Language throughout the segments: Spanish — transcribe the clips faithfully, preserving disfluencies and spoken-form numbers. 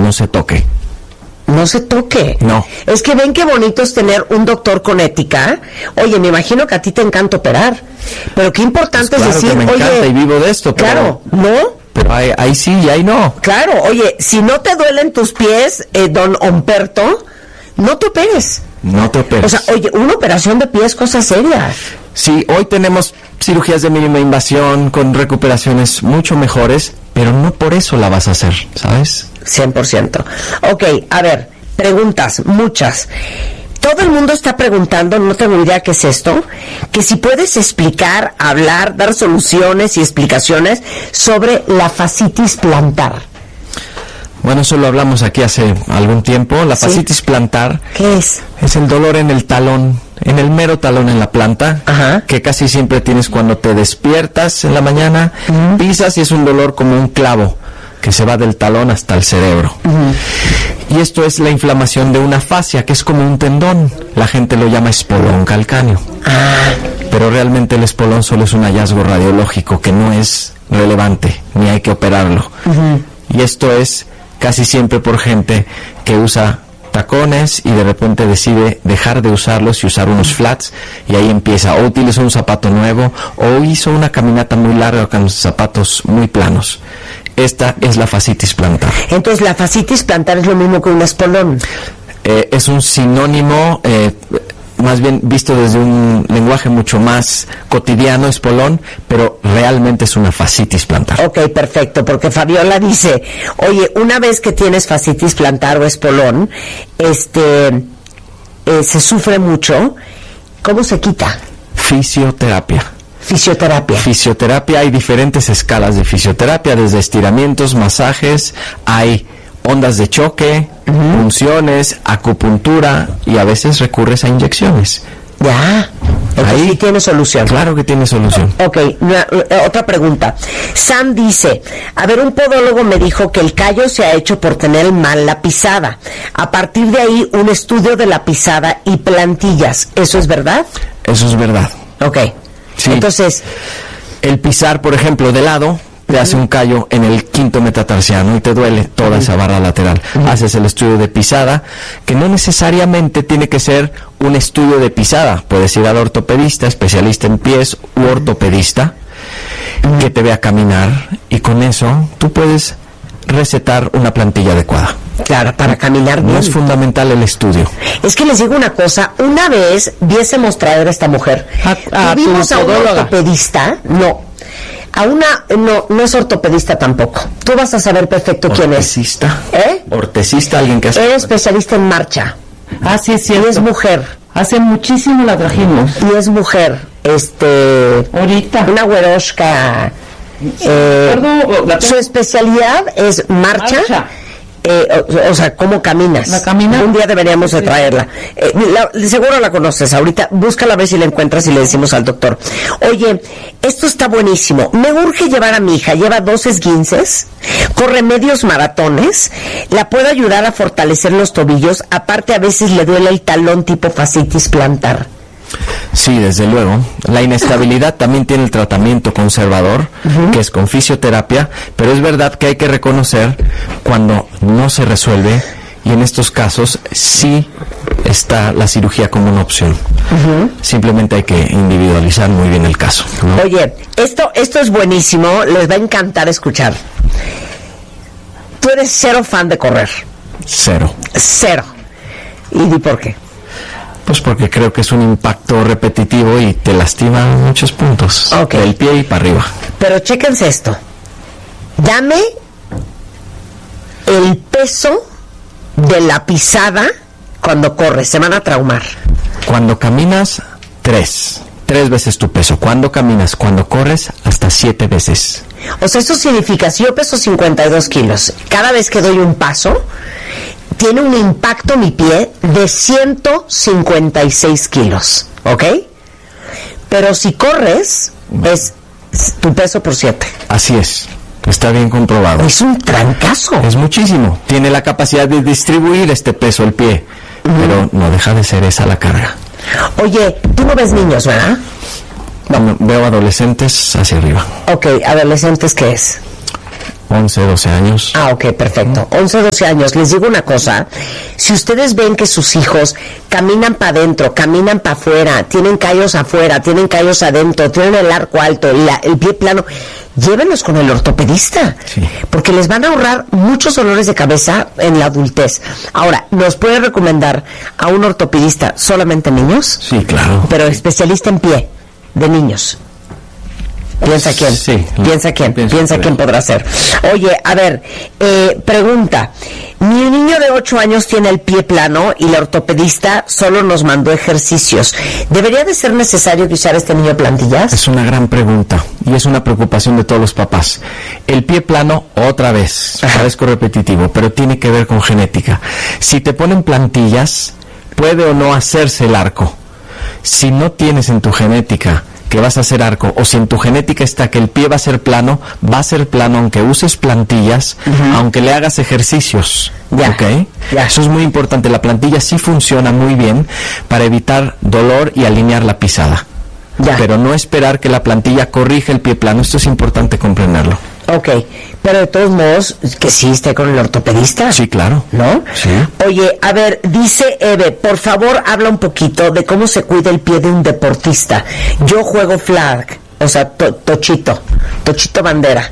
no se toque. No se toque. No. Es que ven qué bonito es tener un doctor con ética. Oye, me imagino que a ti te encanta operar. Pero qué importante pues claro es decir, que me encanta oye, y vivo de esto. Claro, pero, ¿no? Pero ahí, ahí sí y ahí no. Claro, oye, si no te duelen tus pies, eh, don Humberto, no te operes. No te operes. O sea, oye, una operación de pie es cosa seria. Sí, hoy tenemos cirugías de mínima invasión con recuperaciones mucho mejores, pero no por eso la vas a hacer, ¿sabes? cien por ciento. Ok, a ver, preguntas, muchas. Todo el mundo está preguntando, no tengo idea qué es esto, que si puedes explicar, hablar, dar soluciones y explicaciones sobre la fascitis plantar. Bueno, eso lo hablamos aquí hace algún tiempo. La ¿Sí? fascitis plantar. ¿Qué es? Es el dolor en el talón, en el mero talón en la planta, Ajá. que casi siempre tienes cuando te despiertas en la mañana, uh-huh. pisas y es un dolor como un clavo que se va del talón hasta el cerebro. Uh-huh. Y esto es la inflamación de una fascia, que es como un tendón. La gente lo llama espolón calcáneo. Ah. Pero realmente el espolón solo es un hallazgo radiológico que no es relevante, ni hay que operarlo. Uh-huh. Y esto es casi siempre por gente que usa tacones y de repente decide dejar de usarlos y usar unos flats, y ahí empieza, o utilizó un zapato nuevo o hizo una caminata muy larga con zapatos muy planos. Esta es la fascitis plantar. Entonces, la fascitis plantar es lo mismo que un espolón. Eh, es un sinónimo, eh, más bien visto desde un lenguaje mucho más cotidiano, espolón, pero realmente es una fascitis plantar. Ok, perfecto, porque Fabiola dice, oye, una vez que tienes fascitis plantar o espolón, este, eh, se sufre mucho, ¿cómo se quita? Fisioterapia. Fisioterapia. Fisioterapia, hay diferentes escalas de fisioterapia, desde estiramientos, masajes, hay ondas de choque, uh-huh. punciones, acupuntura, y a veces recurres a inyecciones. Ya, ahí sí tiene solución. Claro que tiene solución. Ok, una, otra pregunta. Sam dice, a ver, un podólogo me dijo que el callo se ha hecho por tener mal la pisada. A partir de ahí, un estudio de la pisada y plantillas. ¿Eso es verdad? Eso es verdad. Ok. Sí. Entonces, el pisar, por ejemplo, de lado, te hace un callo en el quinto metatarsiano y te duele toda esa barra lateral. Uh-huh. Haces el estudio de pisada, que no necesariamente tiene que ser un estudio de pisada. Puedes ir al ortopedista, especialista en pies u ortopedista, uh-huh. que te vea caminar, y con eso tú puedes recetar una plantilla adecuada. Claro, para caminar bien. No es fundamental el estudio. Es que les digo una cosa, una vez vi ese mostrador a esta mujer. A, a Tuvimos a un ortopedista, no, a una, no, no es ortopedista tampoco. Tú vas a saber perfecto quién es. Ortesista. ¿Eh? Ortesista, alguien que hace... Era especialista en marcha. Ah, sí, sí. Y es mujer. Hace muchísimo la trajimos. Y es mujer. Este... Ahorita. Una güeroshka. Eh, Perdón, la su especialidad es marcha. marcha. Eh, o, o sea, ¿cómo caminas? La camina. Un día deberíamos de traerla. Eh, la, seguro la conoces. Ahorita búscala a ver si la encuentras y le decimos al doctor. Oye, esto está buenísimo. Me urge llevar a mi hija. Lleva dos esguinces, corre medios maratones. La puedo ayudar a fortalecer los tobillos. Aparte, a veces le duele el talón tipo fascitis plantar. Sí, desde luego. La inestabilidad también tiene el tratamiento conservador, uh-huh. que es con fisioterapia, pero es verdad que hay que reconocer cuando no se resuelve, y en estos casos sí está la cirugía como una opción. Uh-huh. Simplemente hay que individualizar muy bien el caso, ¿no? Oye, esto, esto es buenísimo, les va a encantar escuchar. Tú eres cero fan de correr. Cero. Cero. ¿Y di por qué? Pues porque creo que es un impacto repetitivo y te lastima en muchos puntos. Okay. Del pie y para arriba. Pero chéquense esto. Dame el peso de la pisada cuando corres. Se van a traumar. Cuando caminas, tres. Tres veces tu peso. Cuando caminas, cuando corres, hasta siete veces. O sea, eso significa, si yo peso cincuenta y dos kilos, cada vez que doy un paso, tiene un impacto mi pie de ciento cincuenta y seis kilos, ¿ok? Pero si corres, es tu peso por siete. Así es, está bien comprobado. Es un trancazo. Es muchísimo. Tiene la capacidad de distribuir este peso el pie, uh-huh. pero no deja de ser esa la carga. Oye, tú no ves niños, ¿verdad? No, veo adolescentes hacia arriba. Ok, ¿adolescentes qué es? once, doce años. Ah, ok, perfecto. once, doce años. Les digo una cosa. Si ustedes ven que sus hijos caminan para adentro, caminan para afuera, tienen callos afuera, tienen callos adentro, tienen el arco alto, la, el pie plano, llévenlos con el ortopedista. Sí. Porque les van a ahorrar muchos dolores de cabeza en la adultez. Ahora, ¿nos puede recomendar a un ortopedista solamente niños? Sí, claro. Pero especialista en pie, de niños. Piensa quién, sí, piensa quién, piensa quién podrá ser. Oye, a ver, eh, pregunta. Mi niño de ocho años tiene el pie plano y la ortopedista solo nos mandó ejercicios. ¿Debería de ser necesario que usara este niño plantillas? Es una gran pregunta y es una preocupación de todos los papás. El pie plano, otra vez, parezco repetitivo, pero tiene que ver con genética. Si te ponen plantillas, puede o no hacerse el arco. Si no tienes en tu genética que vas a hacer arco, o si en tu genética está que el pie va a ser plano, va a ser plano aunque uses plantillas, uh-huh. aunque le hagas ejercicios. Ya, ¿Okay? ya. Eso es muy importante. La plantilla sí funciona muy bien para evitar dolor y alinear la pisada. Ya. Pero no esperar que la plantilla corrija el pie plano. Esto es importante comprenderlo. Ok, pero de todos modos, que sí esté con el ortopedista. Sí, claro. ¿No? Sí. Oye, a ver, dice Eve, por favor, habla un poquito de cómo se cuida el pie de un deportista. Yo juego flag, o sea, to tochito, tochito bandera.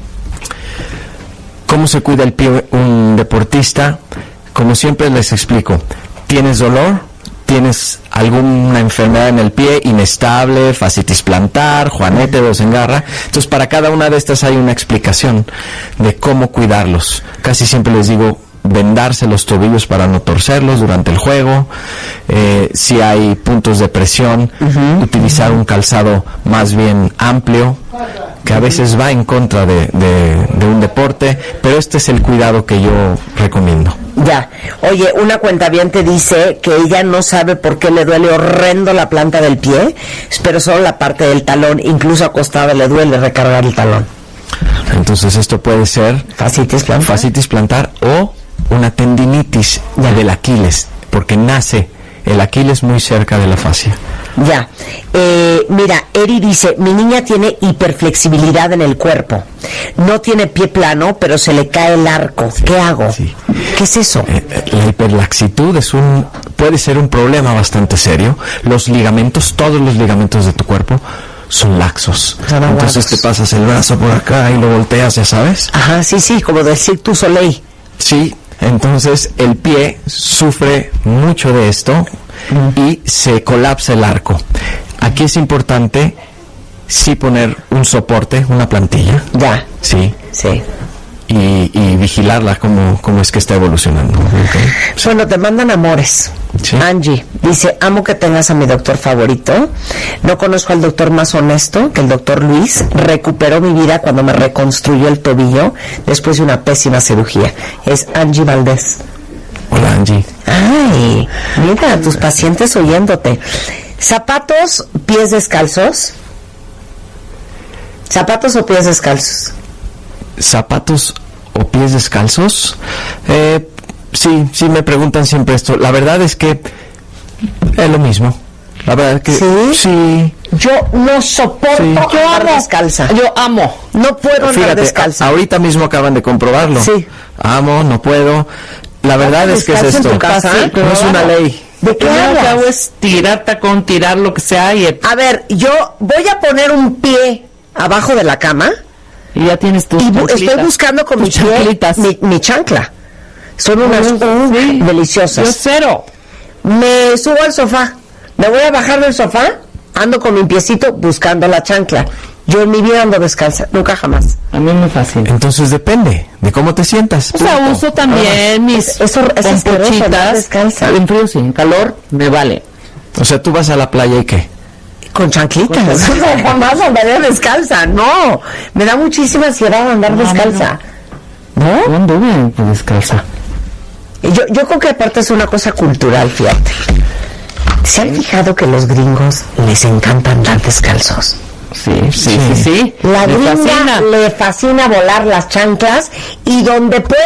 ¿Cómo se cuida el pie un deportista? Como siempre les explico, ¿tienes dolor? ¿Tienes alguna enfermedad en el pie, inestable, fascitis plantar, juanete, dedos en garra? Entonces, para cada una de estas hay una explicación de cómo cuidarlos. Casi siempre les digo vendarse los tobillos para no torcerlos durante el juego. Eh, si hay puntos de presión, uh-huh. utilizar un calzado más bien amplio, que a veces va en contra de, de, de un deporte, pero este es el cuidado que yo recomiendo. Ya. Oye, una cuentaviente dice que ella no sabe por qué le duele horrendo la planta del pie, pero solo la parte del talón, incluso acostada le duele recargar el talón. Entonces esto puede ser fascitis plantar, fascitis plantar o una tendinitis ya. del Aquiles, porque nace el Aquiles muy cerca de la fascia. Ya. Eh, mira, Eri dice, mi niña tiene hiperflexibilidad en el cuerpo. No tiene pie plano, pero se le cae el arco. Sí, ¿qué hago? Sí. ¿Qué es eso? Eh, la hiperlaxitud es un, puede ser un problema bastante serio. Los ligamentos, todos los ligamentos de tu cuerpo son laxos. Son Entonces te pasas el brazo por acá y lo volteas, ya sabes. Ajá, sí, sí, como del Cirque du Soleil. Sí. Entonces el pie sufre mucho de esto mm. y se colapsa el arco. Aquí es importante sí poner un soporte, una plantilla. Ya. Sí. Sí. Y, y vigilarla como, como es que está evolucionando. Okay. Bueno, te mandan amores. Sí. Angie dice, amo que tengas a mi doctor favorito. No conozco al doctor más honesto que el doctor Luis. Recuperó mi vida cuando me reconstruyó el tobillo después de una pésima cirugía. Es Angie Valdés. Hola, Angie. Ay, mira, tus pacientes oyéndote. ¿Zapatos, pies descalzos? ¿Zapatos o pies descalzos? ¿Zapatos o pies descalzos? Eh, sí, sí me preguntan siempre esto. La verdad es que es lo mismo. La verdad es que sí. sí. Yo no soporto sí. yo andar amo. descalza. Yo amo. No puedo andar Fíjate, descalza. A, ahorita mismo acaban de comprobarlo. Sí. Amo, no puedo. La verdad es que es esto. En tu casa? Sí, no es una ley. ¿De qué Lo hablas? que hago es tirar tacón, tirar lo que sea y... A ver, yo voy a poner un pie abajo de la cama y ya tienes tus y bu estoy buscando con mi pie mi, mi chancla. Son unas uh, sí. deliciosas. Yo cero. Me subo al sofá, me voy a bajar del sofá, ando con mi piecito buscando la chancla. Yo en mi vida ando descalza, nunca jamás. A mí me fascina. Entonces depende de cómo te sientas. O sea, uso también ah, mis eso, eso pompochitas. Descalza. En frío sí, en calor me vale. O sea, tú vas a la playa y ¿qué? Con chanclitas. No, jamás andaría descalza, no. Me da muchísima ansiedad andar no, descalza. ¿No? ¿No? ¿Dónde anduve descalza? Yo, yo creo que aparte es una cosa cultural, fíjate. ¿Se han fijado que los gringos les encanta andar descalzos? Sí, sí, sí, sí. La le gringa fascina. le fascina volar las chanclas y donde pueda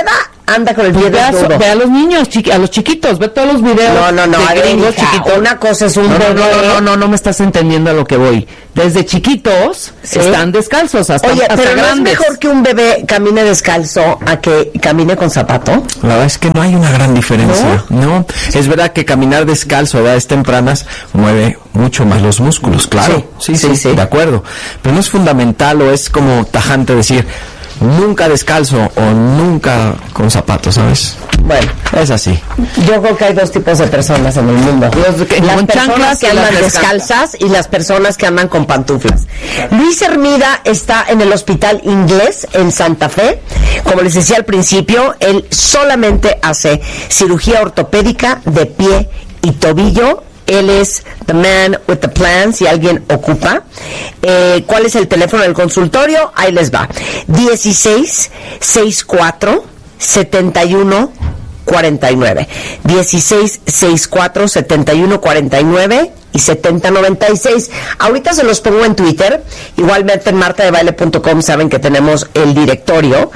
anda con el pie Ve a, desnudo. ve a los niños, chiqui, a los chiquitos, ve todos los videos. No, no, no, de a ver, gringos hija, chiquitos. una cosa es un no, no, bebé. no, no, no, no me estás entendiendo a lo que voy. Desde chiquitos ¿Sí? están descalzos hasta, Oye, hasta pero ¿no grandes. es mejor que un bebé camine descalzo a que camine con zapato? La verdad es que no hay una gran diferencia, ¿no? Es verdad que caminar descalzo a edades tempranas mueve mucho más los músculos, claro. Sí, Sí, sí, sí, sí. de acuerdo. Pero no es fundamental o es como tajante decir nunca descalzo o nunca con zapatos, ¿sabes? Bueno, Es así. yo creo que hay dos tipos de personas en el mundo. Los que- Las con personas chanclas que y las andan descalzas. descalzas y las personas que andan con pantuflas. Luis Hermida está en el Hospital Inglés en Santa Fe. Como les decía al principio, él solamente hace cirugía ortopédica de pie y tobillo. Él es the man with the plan, si alguien ocupa. Eh, ¿Cuál es el teléfono del consultorio? Ahí les va. dieciséis sesenta y cuatro setenta y uno cuarenta y nueve. dieciséis sesenta y cuatro setenta y uno cuarenta y nueve y setenta noventa y seis. Ahorita se los pongo en Twitter. Igualmente en marta de baile punto com saben que tenemos el directorio.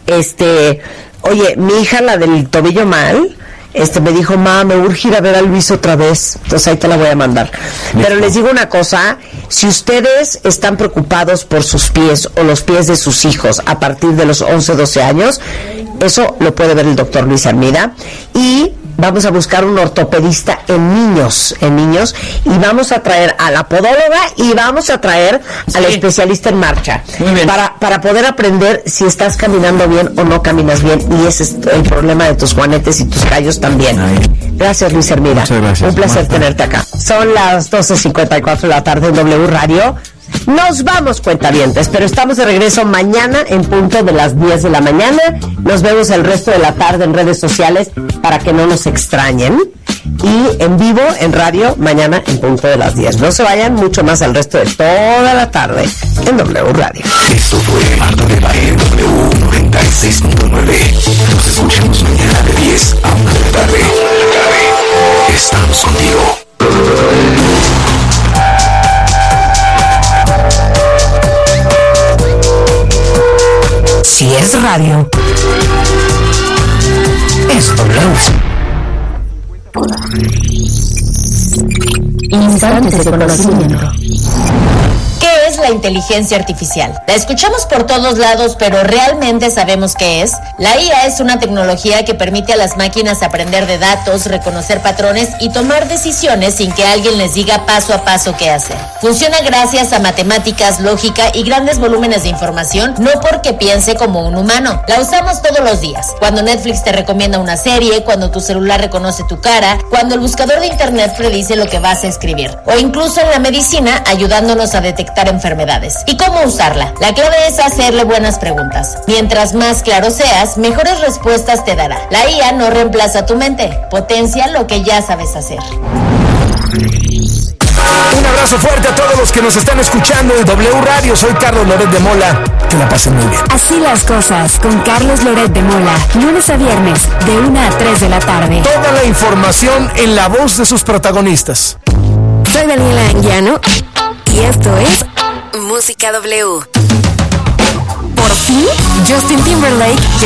Este, oye, mi hija, la del tobillo mal, este me dijo, ma, me urge ir a ver a Luis otra vez. Entonces ahí te la voy a mandar. Pero les digo una cosa, si ustedes están preocupados por sus pies o los pies de sus hijos a partir de los once, doce años, eso lo puede ver el doctor Luis Hermida. Y vamos a buscar un ortopedista en niños, en niños, y vamos a traer a la podóloga y vamos a traer al Sí. especialista en marcha. Muy bien. Para, para poder aprender si estás caminando bien o no caminas bien. Y ese es el problema de tus juanetes y tus callos también. Ay. Gracias, Luis Hermida. Muchas gracias, Un placer Marta. tenerte acá. Son las doce cincuenta y cuatro de la tarde en W Radio. Nos vamos, cuentavientes, pero estamos de regreso mañana en punto de las diez de la mañana. Nos vemos el resto de la tarde en redes sociales para que no nos extrañen. Y en vivo, en radio, mañana en punto de las diez. No se vayan mucho más al resto de toda la tarde en W Radio. Esto fue Marta de Baile W noventa y seis punto nueve. Nos escuchamos mañana de diez a una de la tarde. Estamos contigo. Si es radio, es W. Instantes de conocimiento. ¿Qué es la inteligencia artificial? La escuchamos por todos lados, pero ¿realmente sabemos qué es? La I A es una tecnología que permite a las máquinas aprender de datos, reconocer patrones y tomar decisiones sin que alguien les diga paso a paso qué hacer. Funciona gracias a matemáticas, lógica y grandes volúmenes de información, no porque piense como un humano. La usamos todos los días. Cuando Netflix te recomienda una serie, cuando tu celular reconoce tu cara, cuando el buscador de internet predice lo que vas a escribir, o incluso en la medicina ayudándonos a detectar enfermedades. ¿Y cómo usarla? La clave es hacerle buenas preguntas. Mientras más claro seas, mejores respuestas te dará. La I A no reemplaza tu mente, potencia lo que ya sabes hacer. Un abrazo fuerte a todos los que nos están escuchando en W Radio. Soy Carlos Loret de Mola. Que la pasen muy bien. Así las cosas con Carlos Loret de Mola, lunes a viernes de una a tres de la tarde. Toda la información en la voz de sus protagonistas. Soy Daniela Anguiano y esto es Música W. Por fin, Justin Timberlake